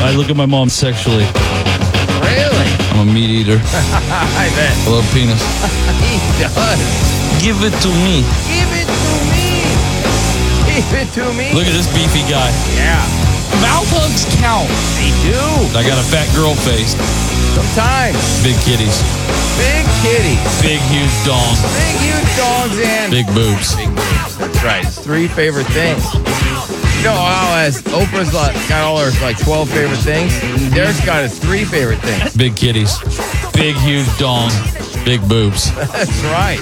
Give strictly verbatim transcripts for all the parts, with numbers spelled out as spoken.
I look at my mom sexually. Really? I'm a meat eater. I bet. I love penis. He does. Give it to me. Give it to me. Give it to me. Look at this beefy guy. Yeah. Mouth hugs count. They do. I got a fat girl face. Sometimes. Big kitties. Big kitties. Big huge dongs. Big huge dogs and Big boobs. big boobs. That's right. It's three favorite things. You know how as Oprah's like, got all her like twelve favorite things, Derek's got his three favorite things. Big kitties. Big huge dong. Big boobs. That's right.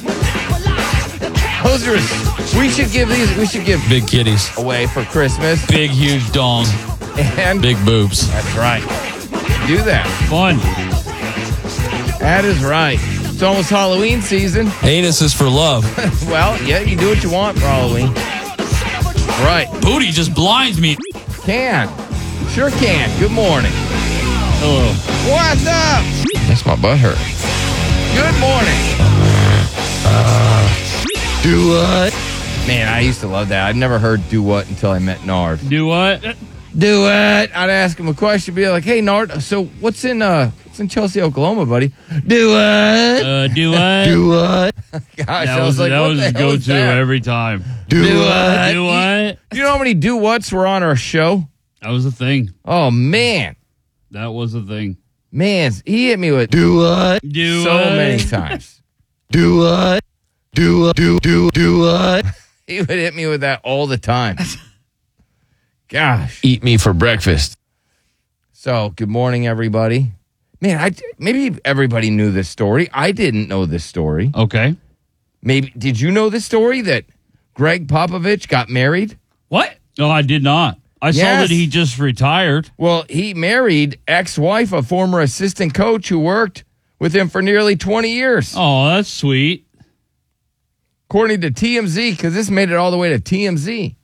Those are. We should give these. We should give Big kitties. away for Christmas. Big huge dong. And Big boobs. that's right. Do that. Fun. That is right. It's almost Halloween season. Anus is for love. Well, yeah, you do what you want for Halloween. Right. Booty just blinds me. Can. Sure can. Good morning. Hello. What's up? Makes my butt hurt. Good morning. Do what? Man, I used to love that. I'd never heard do what until I met Nard. Do what? Do what? I'd ask him a question, be like, hey, Nard, so what's in uh what's in Chelsea, Oklahoma, buddy? Do what? Uh, do what? Do what? Gosh, That I was, was like, that what was the his hell is go-to that? every time. Do, Do what? what? Do what? You know how many do whats were on our show? That was a thing. Oh, man. That was a thing. Man, he hit me with Do what? Do so what? many times. Do what? Do what? Do do do what? He would hit me with that all the time. Gosh. Eat me for breakfast. So, good morning, everybody. Man, I maybe everybody knew this story. I didn't know this story. Okay. Maybe did you know this story that Greg Popovich got married? What? No, I did not. I saw Yes. that he just retired. Well, he married ex-wife, a former assistant coach who worked with him for nearly twenty years. Oh, that's sweet. According to T M Z, because this made it all the way to T M Z.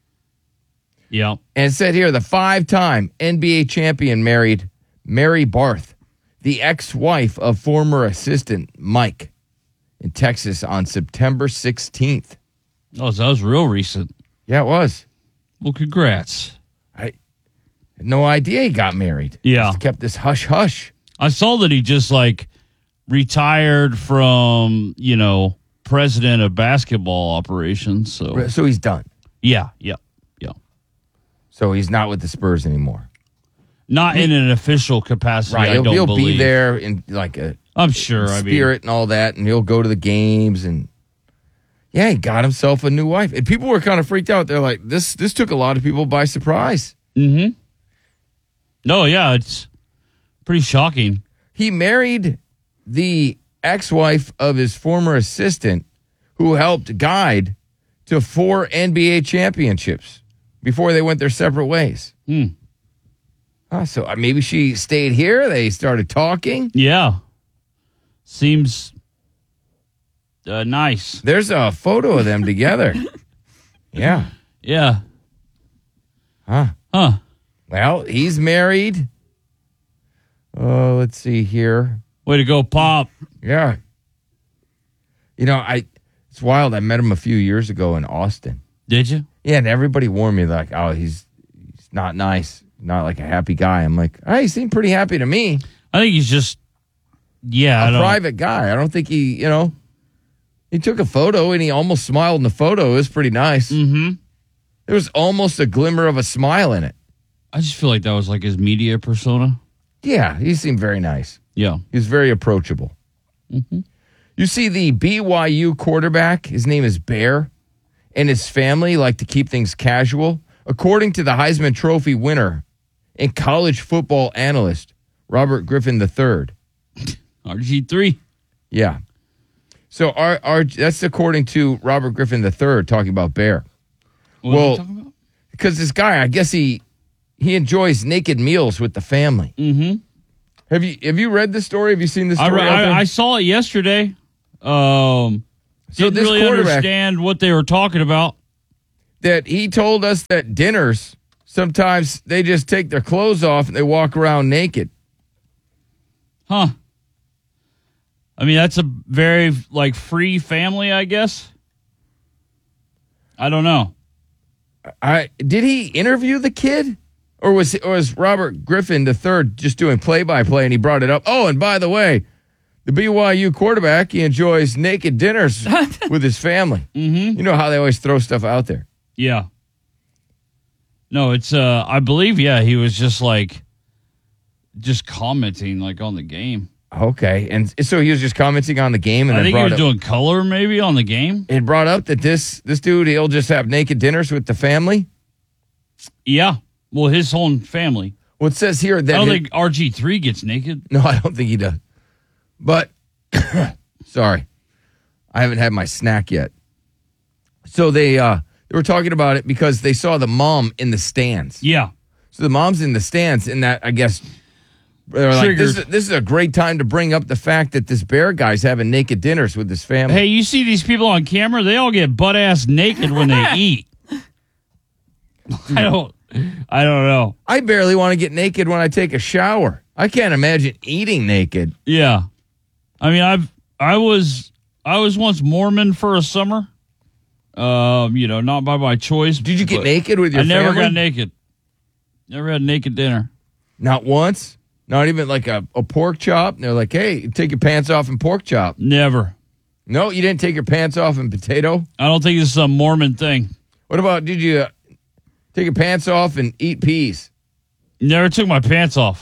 Yeah. And it said here, the five-time N B A champion married Mary Barth, the ex-wife of former assistant Mike, in Texas on September sixteenth. Oh, so that was real recent. Yeah, it was. Well, congrats. I had no idea he got married. Yeah. Just kept this hush-hush. I saw that he just like retired from, you know, president of basketball operations. So So he's done. yeah, yeah, yeah. So he's not with the Spurs anymore. Not in an official capacity. Right. I He'll, don't he'll believe. be there in like a I'm sure. I mean, spirit and all that, and he'll go to the games, and yeah, he got himself a new wife. And people were kind of freaked out. They're like, this this took a lot of people by surprise. mm-hmm. No, yeah, it's pretty shocking. He married the ex-wife of his former assistant who helped guide to four N B A championships before they went their separate ways. Hmm. Ah, so uh, maybe she stayed here. They started talking. Yeah, seems uh, nice. There's a photo of them together. Yeah. Yeah. Huh. Huh. Well, he's married. Oh, let's see here. Way to go, Pop. Yeah. You know, I it's wild. I met him a few years ago in Austin. Did you? Yeah, and everybody warned me like, oh, he's he's not nice, not like a happy guy. I'm like, oh, he seemed pretty happy to me. I think he's just, yeah. I A don't, private guy. I don't think he, you know, he took a photo and he almost smiled in the photo. It was pretty nice. Mm-hmm. There was almost a glimmer of a smile in it. I just feel like that was like his media persona. Yeah, he seemed very nice. Yeah. He was very approachable. Mm-hmm. You see the B Y U quarterback, his name is Bear, and his family like to keep things casual. According to the Heisman Trophy winner and college football analyst, Robert Griffin the third. R G three. Yeah. So our, our that's according to Robert Griffin the third talking about Bear. What Well, are we talking about? Because this guy, I guess he he enjoys naked meals with the family. Mm-hmm. Have you have you read this story? Have you seen this I, story? re- out there? I, I saw it yesterday. Um, So didn't this really quarterback- understand what they were talking about. that he told us that dinners sometimes they just take their clothes off and they walk around naked. Huh. I mean, that's a very, like, free family, I guess. I don't know. I did he interview the kid? Or was or was Robert Griffin the third just doing play-by-play and he brought it up? Oh, and by the way, the B Y U quarterback, he enjoys naked dinners with his family. Mm-hmm. You know how they always throw stuff out there. Yeah. No, it's, uh, I believe, yeah, he was just like, just commenting like on the game. Okay. And so he was just commenting on the game and I then think he brought was up, doing color maybe on the game. it brought up that this this dude, he'll just have naked dinners with the family. Yeah. Well, his whole family. Well, it says here that I don't his- think R G three gets naked. No, I don't think he does. But, sorry, I haven't had my snack yet. So they uh, they were talking about it because they saw the mom in the stands. Yeah. So the mom's in the stands, and that, I guess, they're like, this is, Triggered. this is a great time to bring up the fact that this bear guy's having naked dinners with his family. Hey, you see these people on camera? They all get butt ass naked when they eat. I don't. I don't know. I barely want to get naked when I take a shower. I can't imagine eating naked. Yeah. I mean, I've I was I was once Mormon for a summer. Um, you know, not by my choice. Did you get but naked with your I never family? got naked. Never had naked dinner. Not once? Not even like a, a pork chop? And they're like, hey, take your pants off and pork chop. Never. No, you didn't take your pants off and potato? I don't think this is a Mormon thing. What about, did you uh, take your pants off and eat peas? Never took my pants off.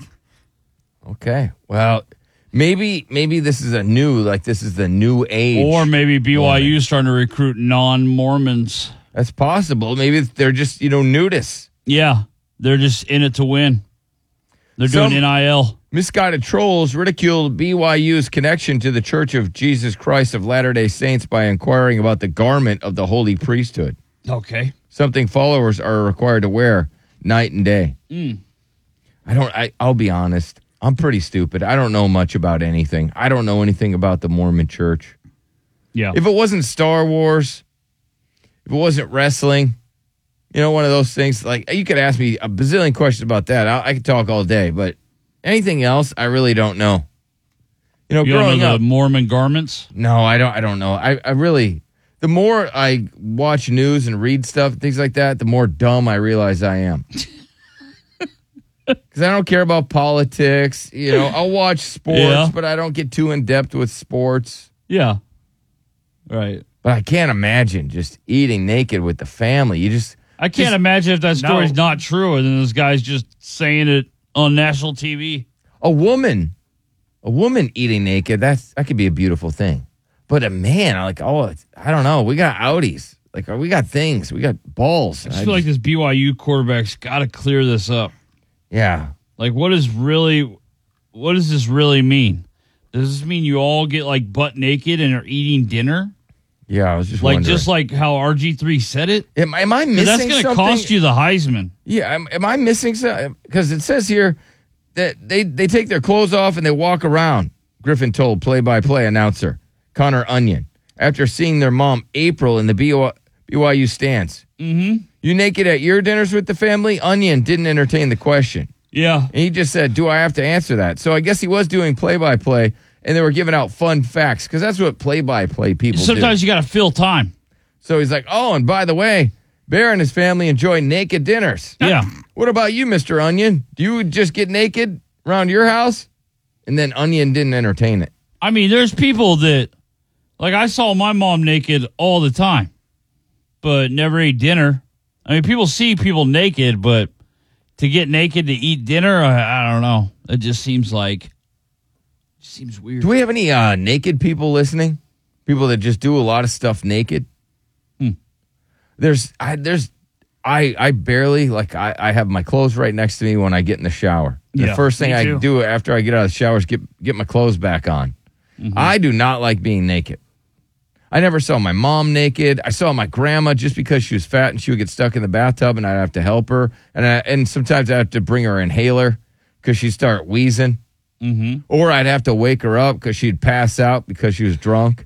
Okay. Well, maybe maybe this is a new, like this is the new age. Or maybe B Y U starting to recruit non-Mormons. That's possible. Maybe they're just, you know, nudists. Yeah. They're just in it to win. They're Some- doing N I L. Misguided trolls ridiculed B Y U's connection to the Church of Jesus Christ of Latter-day Saints by inquiring about the garment of the holy priesthood, Okay. something followers are required to wear night and day. Mm. I don't, I, I'll be honest. I'm pretty stupid. I don't know much about anything. I don't know anything about the Mormon church. Yeah. If it wasn't Star Wars, if it wasn't wrestling, you know, one of those things, like you could ask me a bazillion questions about that. I, I could talk all day, but anything else, I really don't know. You know, You don't growing know the up, Mormon garments? no, I don't. I don't know. I, I really, the more I watch news and read stuff, things like that, the more dumb I realize I am. Because I don't care about politics. You know, I'll watch sports, Yeah. but I don't get too in depth with sports. Yeah. Right. But I can't imagine just eating naked with the family. You just, I can't Just- imagine if that story's No. not true and then this guy's just saying it on national T V. a woman, a woman eating naked, that's that could be a beautiful thing. But a man, I like, oh, it's, I don't know. We got outies. Like, we got things. We got balls. I just I feel like just- this B Y U quarterback's got to clear this up. yeah. Like, what is really, what does this really mean? Does this mean you all get like butt naked and are eating dinner? Yeah, I was just Like, wondering. just like how R G three said it? am, am I missing That's going to something? cost you the Heisman. Yeah, am, am I missing something? Because it says here that they, they take their clothes off and they walk around, Griffin told play-by-play announcer Connor Onion after seeing their mom, April, in the B Y U stands. Mm-hmm. You naked at your dinners with the family? Onion didn't entertain the question. Yeah. And he just said, do I have to answer that? So I guess he was doing play-by-play, and they were giving out fun facts, because that's what play-by-play people Sometimes do. you got to fill time. So he's like, oh, and by the way, Bear and his family enjoy naked dinners. Yeah. What about you, Mister Onion? Do you just get naked around your house? And then Onion didn't entertain it. I mean, there's people that, like, I saw my mom naked all the time, but never ate dinner. I mean, people see people naked, but to get naked to eat dinner, I, I don't know. It just seems like, it seems weird. Do we have any uh, naked people listening? People that just do a lot of stuff naked? Hmm. There's, I, there's, I, I barely, like, I, I have my clothes right next to me when I get in the shower. The Yeah, first thing me I too. do after I get out of the shower is get, get my clothes back on. Mm-hmm. I do not like being naked. I never saw my mom naked. I saw my grandma just because she was fat and she would get stuck in the bathtub and I'd have to help her. And I, and sometimes I'd have to bring her an inhaler because she'd start wheezing. Mm-hmm. Or I'd have to wake her up because she'd pass out because she was drunk.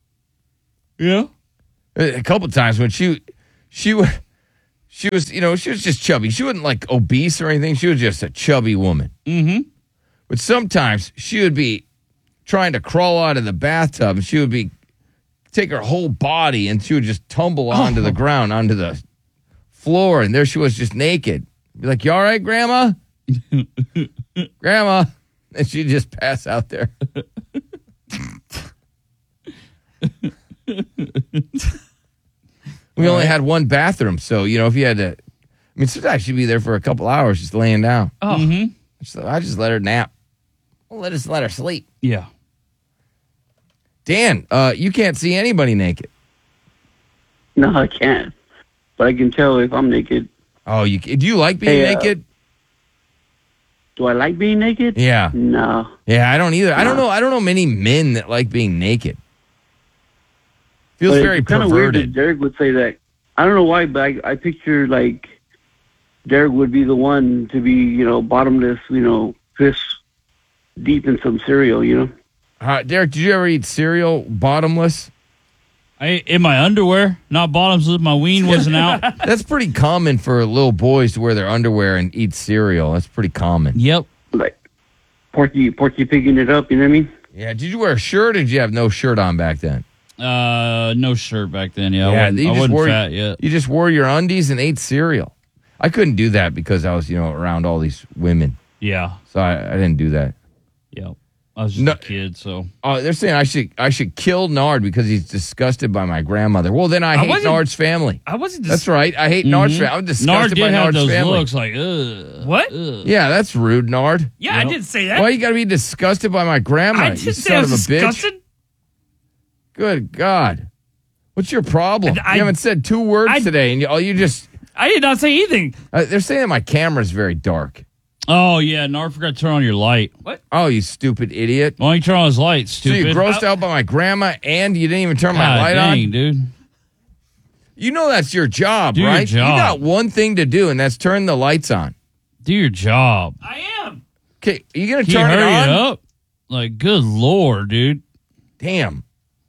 Yeah. A a couple times when she she wa- she was, you know, she was just chubby. She wasn't like obese or anything. She was just a chubby woman. Mm-hmm. But sometimes she would be trying to crawl out of the bathtub and she would be take her whole body and she would just tumble onto the ground, onto the floor, and there she was just naked. Be like, you all right, Grandma? Grandma. And she'd just pass out there. We only had one bathroom, so, you know, if you had to, I mean, sometimes she'd be there for a couple hours just laying down. Oh, Mm-hmm. So I just let her nap. I'll let us let her sleep. Yeah. Dan, uh, you can't see anybody naked. No, I can't. But I can tell if I'm naked. Oh, you do you like being Hey, uh, naked? Do I like being naked? Yeah. No. Yeah, I don't either. I don't No. know. I don't know many men that like being naked. Feels But very it's kind of weird that perverted. Derek would say that. I don't know why, but I, I picture like Derek would be the one to be, you know, bottomless, you know, fish deep in some cereal, you know. Uh, Derek, did you ever eat cereal bottomless? I in my underwear, not bottoms. My ween wasn't out. That's pretty common for little boys to wear their underwear and eat cereal. That's pretty common. Yep. Like Porky, Porky picking it up, you know what I mean? Yeah. Did you wear a shirt or did you have no shirt on back then? Uh, no shirt back then. Yeah, Yeah, I wasn't, you I just wasn't wore- fat yet. You just wore your undies and ate cereal. I couldn't do that because I was, you know, around all these women. Yeah. So I, I didn't do that. Yep. I was just No- a kid, so Oh, they're saying I should I should kill Nard because he's disgusted by my grandmother. Well, then I I hate wasn't- Nard's family. I wasn't just. That's right. I hate Nard's family. I'm Nard disgusted did by have Nard's those family. looks like, ugh. What? ugh. Yeah, that's rude, Nard. Yeah, I Yep. didn't say that. Why you got to be disgusted by my grandma? I you didn't say son I of was a bitch. disgusted. Good God. What's your problem? I- you haven't said two words I- today, and you, oh, you just. I did not say anything. Uh, they're saying that my camera's very dark. Oh yeah, Nard forgot to turn on your light. Oh, you stupid idiot. Why don't you turn on his light, So stupid? you grossed out by my grandma, and you didn't even turn my God light dang, on? dude. You know that's your job, Do your right? job. You got one thing to do, and that's turn the lights on. Do your job. I am. Okay, you going to Can you turn it hurry on? it up? Like, good lord, dude. Damn.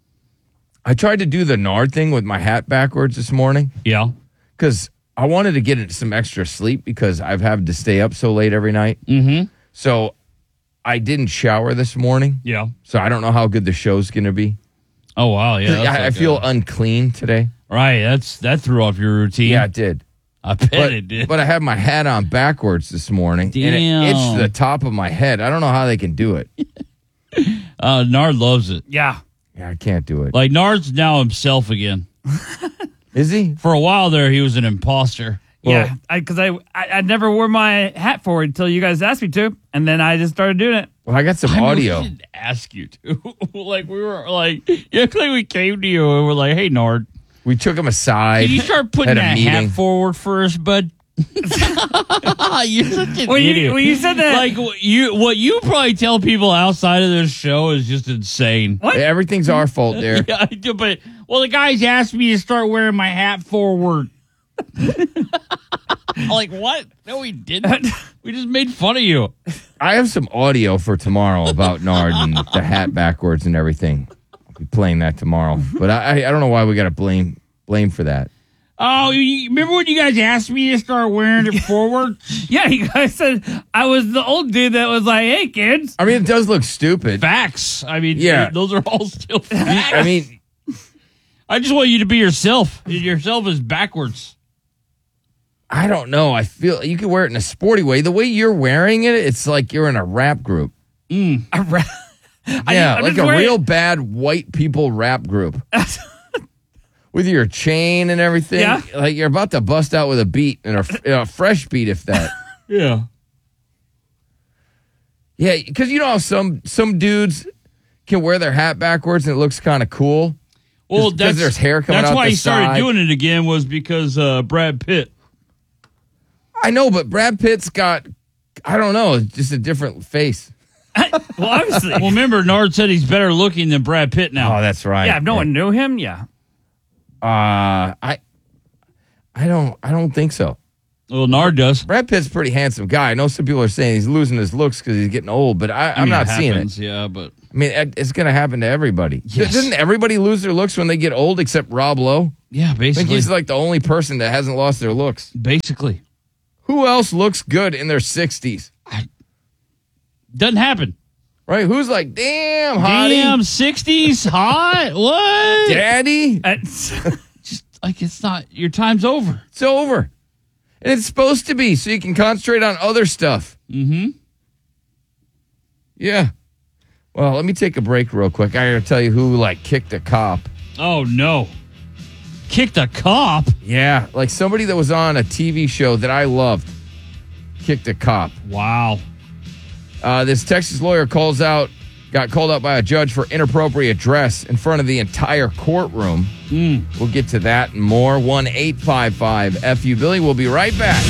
I tried to do the Nard thing with my hat backwards this morning Yeah. because I wanted to get some extra sleep because I've had to stay up so late every night. Mm-hmm. So I didn't shower this morning, Yeah. so I don't know how good the show's going to be. Oh wow, yeah. that's I, I like feel a- unclean today. right. That's that threw off your routine. Yeah, it did. I bet But, it did. but I had my hat on backwards this morning, and it Damn. itched the top of my head. I don't know how they can do it. uh, Nard loves it. Yeah. Yeah, I can't do it. Like Nard's now himself again. Is he? For a while there, he was an imposter. Yeah. Because I, I, I never wore my hat forward until you guys asked me to. And then I just started doing it. Well, I got some I mean, audio. We didn't ask you to. Like we were like, yeah, like we came to you and we're like, hey Nard, We took him aside. can you start putting Had a that meeting. hat forward first, bud? You're such an When you, idiot. when you said that. like what you what you probably tell people outside of this show is just insane. What? Everything's our fault there. Yeah, I do, but well, the guys asked me to start wearing my hat forward. I'm like, what? No, we didn't. We just made fun of you. I have some audio for tomorrow about Nard and the hat backwards and everything. I'll be playing that tomorrow. But I, I don't know why we got to blame blame for that. Oh, you, remember when you guys asked me to start wearing it forward? Yeah, you guys said I was the old dude that was like, hey, kids. I mean, it does look stupid. Facts. I mean, Yeah. those are all still facts. I mean, I just want you to be yourself. Yourself is backwards. I don't know. I feel you can wear it in a sporty way. The way you're wearing it, it's like you're in a rap group. I ra- I- Yeah, I'm like just a wearing- real bad white people rap group. With your chain and everything. Yeah. Like you're about to bust out with a beat and a, you know, a fresh beat, if that. Yeah. Yeah, because you know how some some dudes can wear their hat backwards and it looks kind of cool. Well, Just 'cause that's there's hair coming That's out why the he started side. doing it again was because uh, Brad Pitt. I know, but Brad Pitt's got, I don't know, it's just a different face. Well, obviously. Well, remember, Nard said he's better looking than Brad Pitt now. Oh, that's right. yeah, if no one knew him, yeah. Uh, I, I don't, I don't think so. Well, Nard does. Brad Pitt's a pretty handsome guy. I know some people are saying he's losing his looks because he's getting old, but I, I I'm mean, not it seeing happens, it. Yeah, but I mean, it- it's going to happen to everybody. Yes. Doesn't everybody lose their looks when they get old except Rob Lowe? yeah, I think basically, he's like the only person that hasn't lost their looks. basically Who else looks good in their sixties? doesn't happen. Right? Who's like, damn, hottie, Damn, sixties hot. What? daddy? It's- Just like it's not. Your time's over. It's over. And it's supposed to be so you can concentrate on other stuff. Mm-hmm. Yeah. Well, let me take a break real quick. I gotta tell you who, like, kicked a cop. Oh, no. Kicked a cop? Yeah, like somebody that was on a T V show that I loved kicked a cop. Wow. Uh, this Texas lawyer calls out, got called out by a judge for inappropriate dress in front of the entire courtroom. Mm. We'll get to that and more. one eight five five F U Billy. We'll be right back.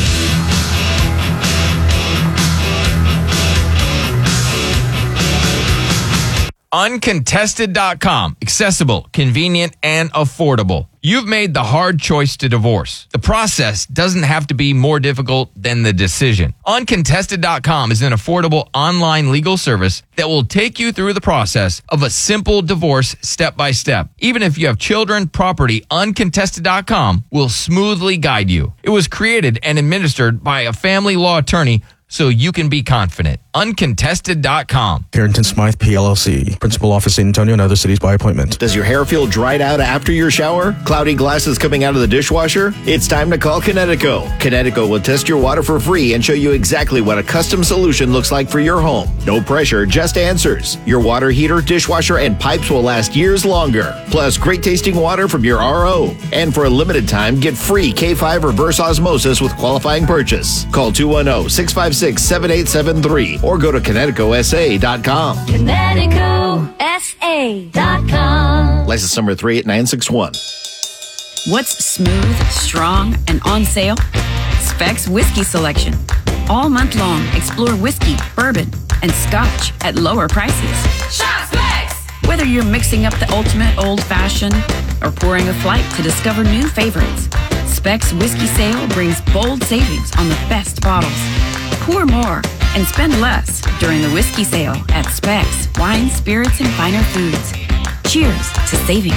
Uncontested dot com. Accessible, convenient, and affordable. You've made the hard choice to divorce. The process doesn't have to be more difficult than the decision. Uncontested dot com is an affordable online legal service that will take you through the process of a simple divorce step by step. Even if you have children, property, Uncontested dot com will smoothly guide you. It was created and administered by a family law attorney so you can be confident. Uncontested dot com. Harrington Smythe, P L L C. Principal office, San Antonio and other cities by appointment. Does your hair feel dried out after your shower? Cloudy glasses coming out of the dishwasher? It's time to call Kinetico. Kinetico will test your water for free and show you exactly what a custom solution looks like for your home. No pressure, just answers. Your water heater, dishwasher, and pipes will last years longer. Plus, great tasting water from your R O. And for a limited time, get free K five reverse osmosis with qualifying purchase. Call two one zero, six five six, seven eight seven three or go to Kinetico S A dot com. Kinetico S A dot com. License number three eight nine six one. What's smooth, strong, and on sale? Specs Whiskey Selection. All month long, explore whiskey, bourbon, and scotch at lower prices. Shop Specs! Whether you're mixing up the ultimate old-fashioned or pouring a flight to discover new favorites, Specs Whiskey Sale brings bold savings on the best bottles. Pour more and spend less during the whiskey sale at Specs Wine, Spirits, and Finer Foods. Cheers to savings.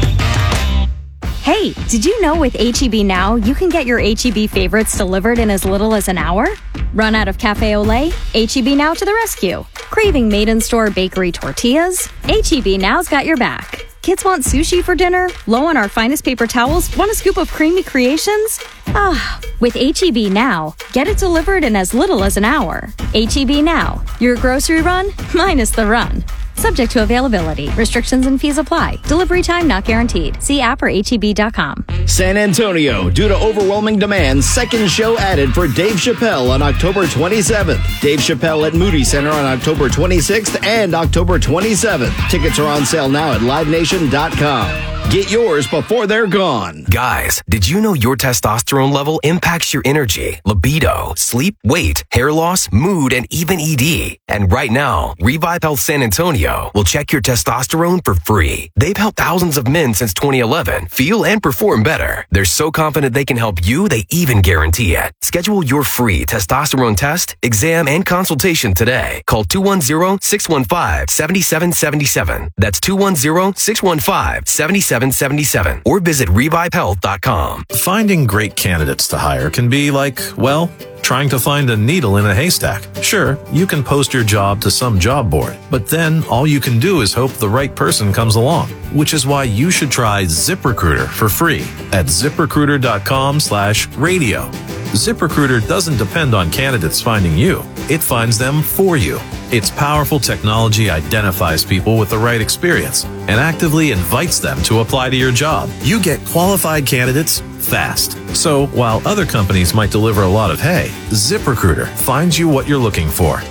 Hey, did you know with H E B Now, you can get your H E B favorites delivered in as little as an hour? Run out of Cafe Olay? H E B Now to the rescue. Craving made-in-store bakery tortillas? H E B Now's got your back. Kids want sushi for dinner? Low on our finest paper towels? Want a scoop of creamy creations? Ah, with H E B Now, get it delivered in as little as an hour. H E B Now, your grocery run minus the run. Subject to availability. Restrictions and fees apply. Delivery time not guaranteed. See app or H E B dot com. San Antonio, due to overwhelming demand, second show added for Dave Chappelle on October twenty-seventh. Dave Chappelle at Moody Center on October twenty-sixth and October twenty-seventh. Tickets are on sale now at live nation dot com. Get yours before they're gone. Guys, did you know your testosterone level impacts your energy, libido, sleep, weight, hair loss, mood, and even E D? And right now, Revive Health San Antonio will check your testosterone for free. They've helped thousands of men since twenty eleven feel and perform better. They're so confident they can help you, they even guarantee it. Schedule your free testosterone test, exam, and consultation today. Call two one zero, six one five, seven seven seven seven. That's two one zero, six one five, seven seven seven seven. Or visit revive health dot com. Finding great candidates to hire can be like, well, trying to find a needle in a haystack. Sure, you can post your job to some job board, but then all you can do is hope the right person comes along, which is why you should try ZipRecruiter for free at ziprecruiter dot com slash radio. ZipRecruiter doesn't depend on candidates finding you. It finds them for you. Its powerful technology identifies people with the right experience and actively invites them to apply to your job. You get qualified candidates fast. So while other companies might deliver a lot of hay, ZipRecruiter finds you what you're looking for.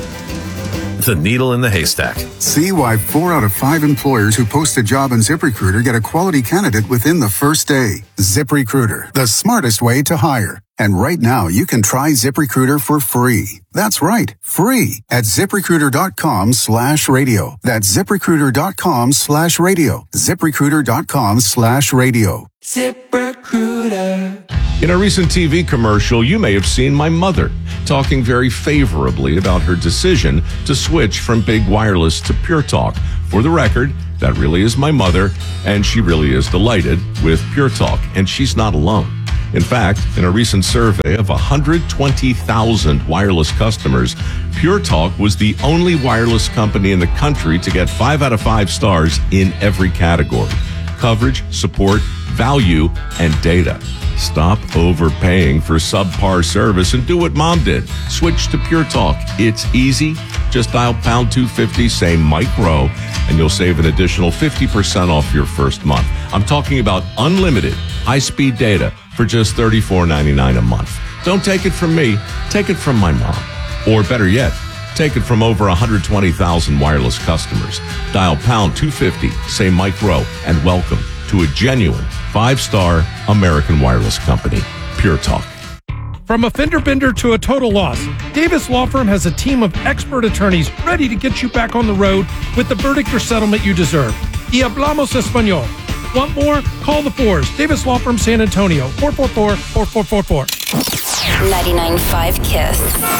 The needle in the haystack. See why four out of five employers who post a job on ZipRecruiter get a quality candidate within the first day. ZipRecruiter, the smartest way to hire. And right now, you can try ZipRecruiter for free. That's right, free at ziprecruiter dot com slash radio. That's ziprecruiter dot com slash radio. ziprecruiter dot com slash radio. ZipRecruiter. In a recent T V commercial, you may have seen my mother talking very favorably about her decision to switch from big wireless to Pure Talk. For the record, that really is my mother, and she really is delighted with Pure Talk, and she's not alone. In fact, in a recent survey of one hundred twenty thousand wireless customers, Pure Talk was the only wireless company in the country to get five out of five stars in every category: coverage, support, value, and data. Stop overpaying for subpar service and do what Mom did. Switch to Pure Talk. It's easy. Just dial pound two fifty, say Mike Rowe, and you'll save an additional fifty percent off your first month. I'm talking about unlimited high-speed data for just thirty-four ninety-nine a month. Don't take it from me. Take it from my mom. Or better yet, take it from over one hundred twenty thousand wireless customers. Dial pound two fifty, say Mike Rowe, and welcome to a genuine five-star American wireless company, Pure Talk. From a fender bender to a total loss, Davis Law Firm has a team of expert attorneys ready to get you back on the road with the verdict or settlement you deserve. Y hablamos español. Want more? Call the fours. Davis Law Firm San Antonio, four four four, four four four four. ninety-nine point five Kiss.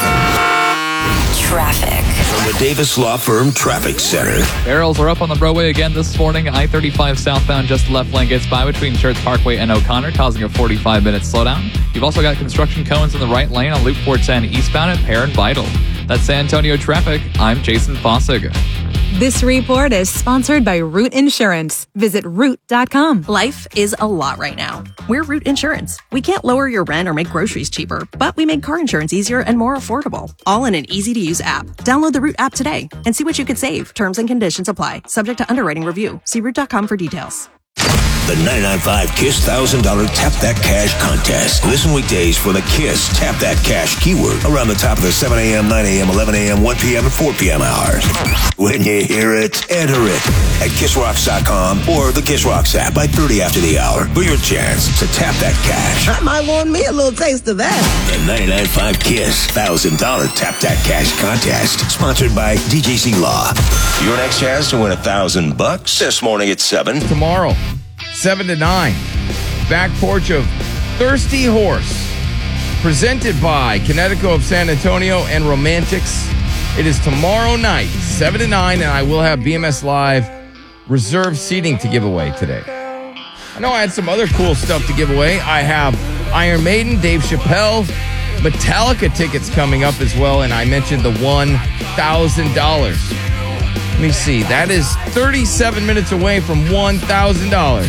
Traffic. From the Davis Law Firm Traffic Center. Barrels are up on the roadway again this morning. I thirty-five southbound, just left lane gets by between Church Parkway and O'Connor, causing a forty-five minute slowdown. You've also got construction cones in the right lane on Loop four ten eastbound at Pear and Vital. That's San Antonio traffic. I'm Jason Fossig. This report is sponsored by Root Insurance. Visit root dot com. Life is a lot right now. We're Root Insurance. We can't lower your rent or make groceries cheaper, but we make car insurance easier and more affordable. All in an easy-to-use app. Download the Root app today and see what you could save. Terms and conditions apply. Subject to underwriting review. See root dot com for details. The ninety-nine point five KISS one thousand dollars Tap That Cash contest. Listen weekdays for the KISS Tap That Cash keyword around the top of the seven a.m., nine a.m., eleven a.m., one p.m., and four p.m. hours. When you hear it, enter it at kiss rocks dot com or the Kiss Rocks app by thirty after the hour for your chance to tap that cash. I might want me a little taste of that. The ninety-nine point five KISS one thousand dollars Tap That Cash contest, sponsored by D J C Law. Your next chance to win a thousand bucks this morning at seven. Tomorrow. seven to nine. Back porch of Thirsty Horse. Presented by Connecticut of San Antonio and Romantics. It is tomorrow night, seven to nine, and I will have B M S Live reserved seating to give away today. I know I had some other cool stuff to give away. I have Iron Maiden, Dave Chappelle, Metallica tickets coming up as well, and I mentioned the one thousand dollars. Let me see. That is thirty-seven minutes away from one thousand dollars.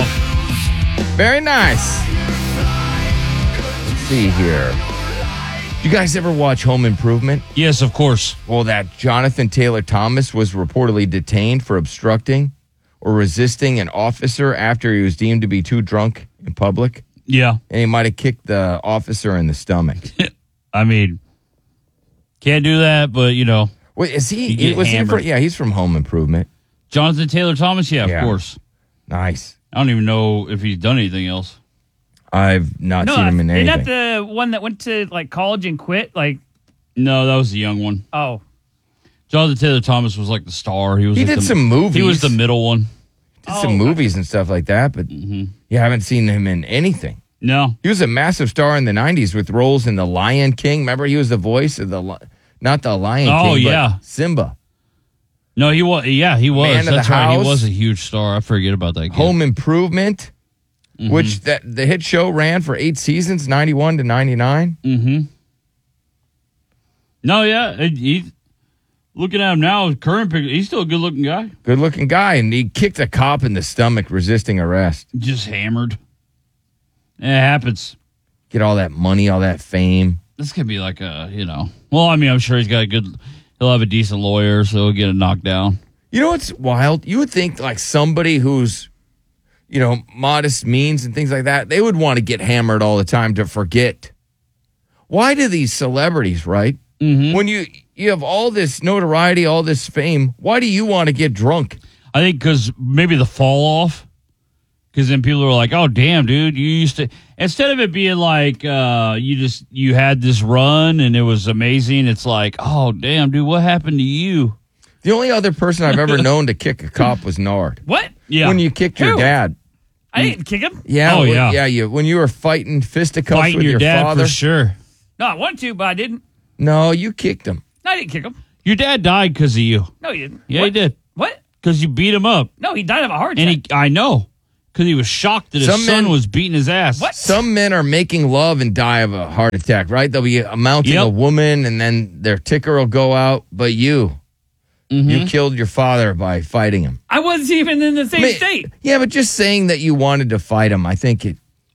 Oh. Very nice. Let's see here. You guys ever watch Home Improvement? Yes, of course. Well, that Jonathan Taylor Thomas was reportedly detained for obstructing or resisting an officer after he was deemed to be too drunk in public. Yeah. And he might have kicked the officer in the stomach. I mean, can't do that, but, you know. Wait, is he? Was he from, yeah, he's from Home Improvement. Jonathan Taylor Thomas? Yeah, Yeah. of course. Nice. I don't even know if he's done anything else. I've not no, seen him in anything. Isn't that the one that went to like college and quit? Like, No, that was the young one. oh, Jonathan Taylor Thomas was like the star. He was. He like did the- some movies. He was the middle one. Did some movies and stuff like that, but you haven't seen him in anything. No. He was a massive star in the nineties with roles in The Lion King. Remember, he was the voice of the, li- not the Lion Oh, King, yeah. but Simba. No, he was. Yeah, he was. Man of the That's right. He House. was a huge star. I forget about that. Kid. Home Improvement, Mhm. which that the hit show ran for eight seasons, ninety-one to ninety-nine. Mm-hmm. No, yeah. it- He, looking at him now, current picture, he's still a good-looking guy. Good looking guy, and he kicked a cop in the stomach resisting arrest. Just hammered. It happens. Get all that money, all that fame. This could be like a, you know. Well, I mean, I'm sure he's got a good. He'll have a decent lawyer, so he'll get it knocked down. You know what's wild? You would think like somebody who's, you know, modest means and things like that, they would want to get hammered all the time to forget. Why do these celebrities, right? Mm-hmm. When you you have all this notoriety, all this fame, why do you want to get drunk? I think because maybe the fall off. Because then people are like, "Oh, damn, dude, you used to." Instead of it being like uh, you just you had this run and it was amazing, it's like, "Oh, damn, dude, what happened to you?" The only other person I've ever known to kick a cop was Nard. what? Yeah. When you kicked your Who? dad. I didn't kick him. Yeah. Oh, when- yeah. Yeah. You when you were fighting fisticuffs Fighting with your, your, dad father. for sure. No, I wanted to, but I didn't. No, you kicked him. No, I didn't kick him. Your dad died because of you. No, he didn't. Yeah, what? he did. What? Because you beat him up, No, he died of a heart attack. and he. I know. Because he was shocked that his Some son men- was beating his ass. What? Some men are making love and die of a heart attack, right? They'll be mounting Yep. a woman and then their ticker will go out. But you, Mm-hmm. you killed your father by fighting him. I wasn't even in the same Ma- state. Yeah, but just saying that you wanted to fight him, I think it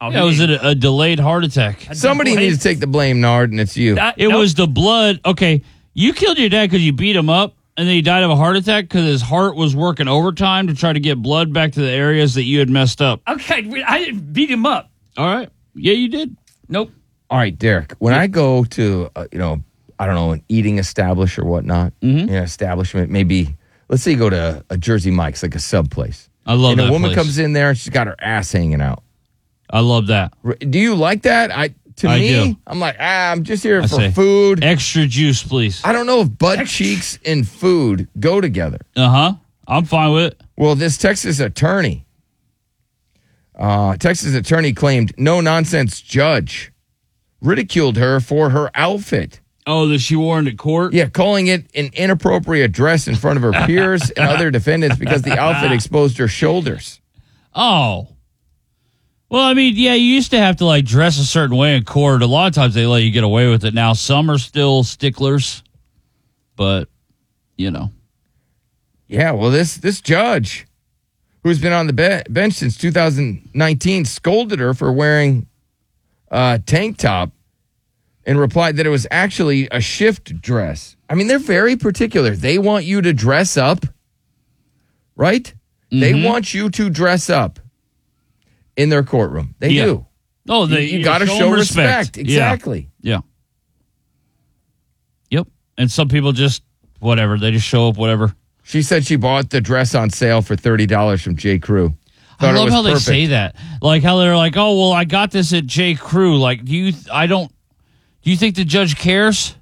Oh, Yeah, it was a, a delayed heart attack. Somebody needs to take the blame, Nard, and it's you. It was the blood. Okay, you killed your dad because you beat him up, and then he died of a heart attack because his heart was working overtime to try to get blood back to the areas that you had messed up. Okay, I didn't beat him up. All right. Yeah, you did. Nope. All right, Derek. When I go to, uh, you know, I don't know, an eating establishment or whatnot, Mm-hmm. you know, establishment, maybe, let's say you go to a Jersey Mike's, like a sub place. I love and that a woman place. comes in there and she's got her ass hanging out. I love that. R- Do you like that? I To I me, do. I'm like, ah, I'm just here I for say, food. Extra juice, please. I don't know if butt cheeks and food go together. Uh-huh. I'm fine with it. Well, this Texas attorney, uh, Texas attorney claimed no-nonsense judge ridiculed her for her outfit. Oh, that she wore into court? Yeah, calling it an inappropriate dress in front of her peers and other defendants because the outfit exposed her shoulders. Oh. Well, I mean, yeah, you used to have to, like, dress a certain way in court. A lot of times they let you get away with it. Now, some are still sticklers, but, you know. Yeah, well, this this judge, who's been on the be- bench since two thousand nineteen, scolded her for wearing a tank top and replied that it was actually a shift dress. I mean, they're very particular. They want you to dress up, right? Mm-hmm. They want you to dress up in their courtroom. They Yeah. do. Oh, they, you, you got to show, them respect. Yeah. Exactly. Yeah. Yep. And some people just, whatever, they just show up, whatever. She said she bought the dress on sale for thirty dollars from J. Crew. I Thought it love was how perfect. they say that. Like how they're like, oh, well, I got this at J. Crew. Like, do you, I don't, do you think the judge cares?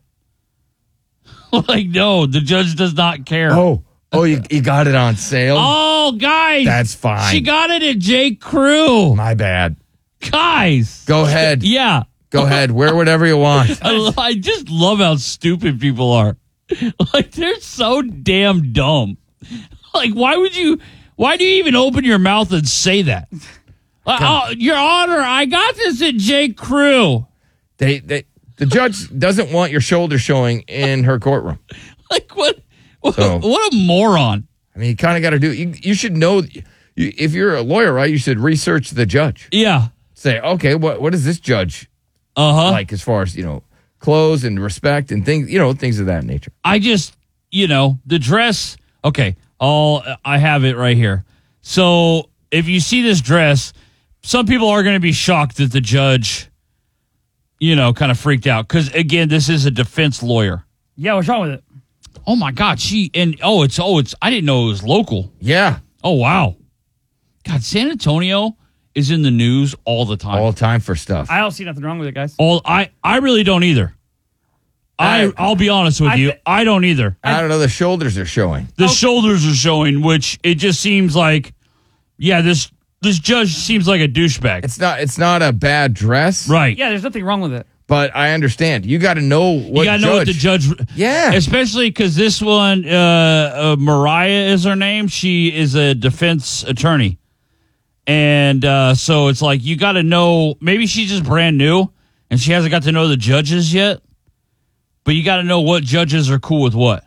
Like, no, the judge does not care. Oh, oh, you, you got it on sale? Oh, guys. That's fine. She got it at J. Crew. My bad. Guys. Go ahead. Yeah. Go ahead. Wear whatever you want. I, I just love how stupid people are. Like, they're so damn dumb. Like, why would you, why do you even open your mouth and say that? Uh, oh, Your Honor, I got this at J. Crew. They, they, the judge doesn't want your shoulder showing in her courtroom. Like, what? What, So- what a moron. I mean, you kind of got to do you, you should know, you, if you're a lawyer, right, you should research the judge. Yeah. Say, okay, what what is this judge Uh-huh. like as far as, you know, clothes and respect and things, you know, things of that nature. I just, you know, the dress. Okay, all I have it right here. So if you see this dress, some people are going to be shocked that the judge, you know, kind of freaked out because again, this is a defense lawyer. Yeah, what's wrong with it? Oh my God, she and oh, it's oh, it's I didn't know it was local. Yeah. Oh wow, God, San Antonio is in the news all the time. All the time for stuff. I don't see nothing wrong with it, guys. All I I really don't either. I, I- I'll be honest with I you. thi- I don't either. I don't know, the shoulders are showing. The shoulders are showing, which it just seems like, yeah, this this judge seems like a douchebag. It's not it's not a bad dress. Right. Yeah, there's nothing wrong with it. But I understand. You got to know what You got to know what the judge. Yeah. Especially because this one, uh, uh, Mariah is her name. She is a defense attorney. And uh, so it's like, you got to know, maybe she's just brand new and she hasn't got to know the judges yet. But you got to know what judges are cool with what.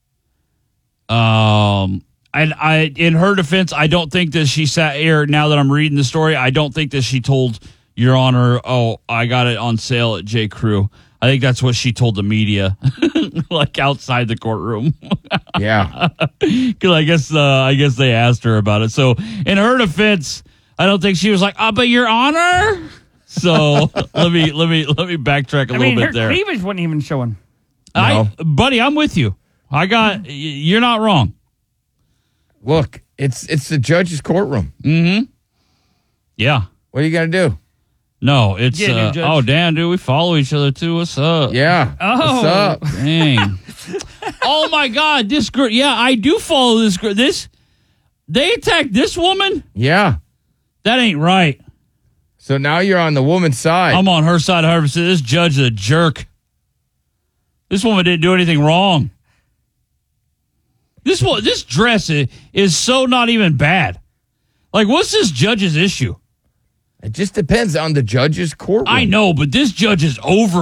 Um, and I, in her defense, I don't think that she sat here. Now that I'm reading the story, I don't think that she told Your Honor, "Oh, I got it on sale at J. Crew." I think that's what she told the media, like outside the courtroom. Yeah, because I guess uh, I guess they asked her about it. So in her defense, I don't think she was like, "Oh, but Your Honor." So let me let me let me backtrack a I little mean, bit her there. cleavage wasn't even showing. I, buddy, I'm with you. I got y- you're not wrong. Look, it's it's the judge's courtroom. Mm-hmm. Yeah. What are you gonna do? No, it's Yeah, new uh, judge. oh damn, dude, we follow each other too. What's up? Yeah. Oh. What's up? Dang. Oh my God, this girl. Yeah, I do follow this girl. This they attacked this woman. Yeah. That ain't right. So now you're on the woman's side. I'm on her side. one hundred percent. This judge is a jerk. This woman didn't do anything wrong. This one, this dress is, is so not even bad. Like, what's this judge's issue? It just depends on the judge's courtroom. I know, but this judge is over